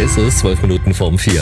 Es ist 12 Minuten vorm 4.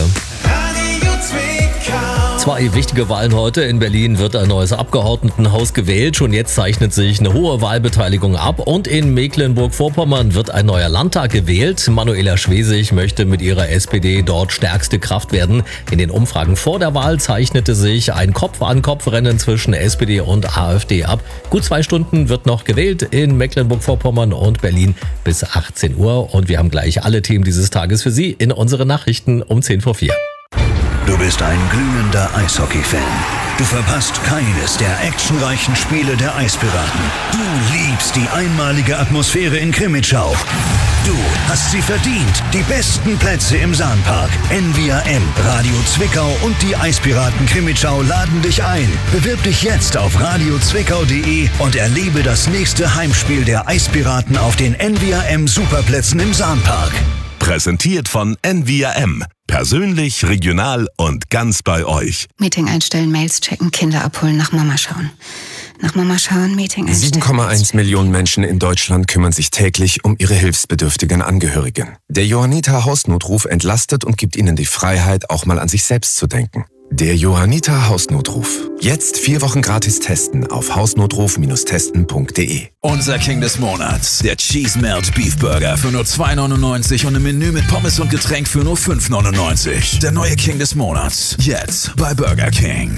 Zwei wichtige Wahlen heute. In Berlin wird ein neues Abgeordnetenhaus gewählt. Schon jetzt zeichnet sich eine hohe Wahlbeteiligung ab. Und in Mecklenburg-Vorpommern wird ein neuer Landtag gewählt. Manuela Schwesig möchte mit ihrer SPD dort stärkste Kraft werden. In den Umfragen vor der Wahl zeichnete sich ein Kopf-an-Kopf-Rennen zwischen SPD und AfD ab. Gut 2 Stunden wird noch gewählt in Mecklenburg-Vorpommern und Berlin bis 18 Uhr. Und wir haben gleich alle Themen dieses Tages für Sie in unseren Nachrichten um 10 vor 4. Du bist ein glühender Eishockey-Fan. Du verpasst keines der actionreichen Spiele der Eispiraten. Du liebst die einmalige Atmosphäre in Krimitschau. Du hast sie verdient. Die besten Plätze im Sahnpark. NVRM, Radio Zwickau und die Eispiraten Krimitschau laden dich ein. Bewirb dich jetzt auf radiozwickau.de und erlebe das nächste Heimspiel der Eispiraten auf den NVRM Superplätzen im Sahnpark. Präsentiert von NVRM. Persönlich, regional und ganz bei euch. Meeting einstellen, Mails checken, Kinder abholen, nach Mama schauen. Nach Mama schauen, Meeting einstellen. 7,1 Millionen Menschen in Deutschland kümmern sich täglich um ihre hilfsbedürftigen Angehörigen. Der Johanniter Hausnotruf entlastet und gibt ihnen die Freiheit, auch mal an sich selbst zu denken. Der Johanniter Hausnotruf. Jetzt 4 Wochen gratis testen auf hausnotruf-testen.de. Unser King des Monats, der Cheese Melt Beef Burger für nur 2,99 und ein Menü mit Pommes und Getränk für nur 5,99. Der neue King des Monats, jetzt bei Burger King.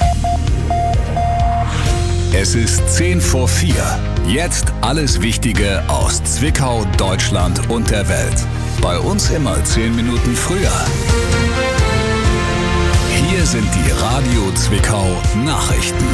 Es ist 10 vor 4. Jetzt alles Wichtige aus Zwickau, Deutschland und der Welt. Bei uns immer 10 Minuten früher. Hier sind die Radio Zwickau Nachrichten.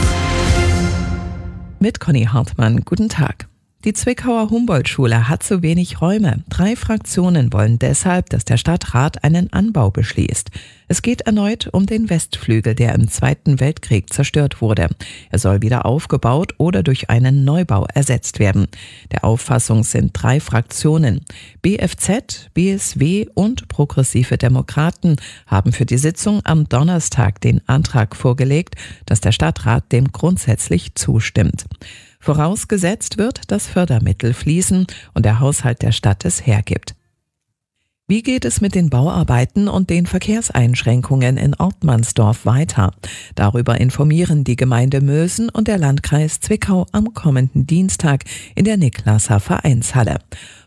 Mit Conny Hartmann, guten Tag. Die Zwickauer Humboldt-Schule hat zu wenig Räume. 3 Fraktionen wollen deshalb, dass der Stadtrat einen Anbau beschließt. Es geht erneut um den Westflügel, der im Zweiten Weltkrieg zerstört wurde. Er soll wieder aufgebaut oder durch einen Neubau ersetzt werden. Der Auffassung sind 3 Fraktionen. BFZ, BSW und Progressive Demokraten haben für die Sitzung am Donnerstag den Antrag vorgelegt, dass der Stadtrat dem grundsätzlich zustimmt. Vorausgesetzt wird, dass Fördermittel fließen und der Haushalt der Stadt es hergibt. Wie geht es mit den Bauarbeiten und den Verkehrseinschränkungen in Ortmannsdorf weiter? Darüber informieren die Gemeinde Mösen und der Landkreis Zwickau am kommenden Dienstag in der Niklasser Vereinshalle.